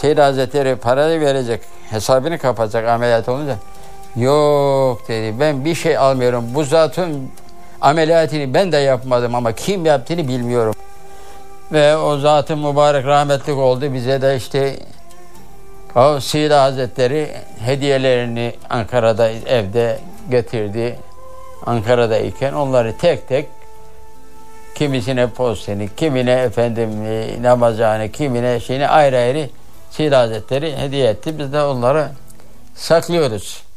Seyyid Hazretleri parayı verecek, hesabını kapatacak ameliyat olunca. Yok dedi, ben bir şey almıyorum. Bu zatın ameliyatını ben de yapmadım ama kim yaptığını bilmiyorum. Ve o zatın mübarek rahmetlik oldu. Bize de işte o Seyyid Hazretleri hediyelerini Ankara'da evde getirdi. Ankara'dayken onları tek tek kimisine posteni, kimine efendim namazhane, kimine şeyini ayrı ayrı Seyyid Hazretleri hediye etti. Biz de onları saklıyoruz.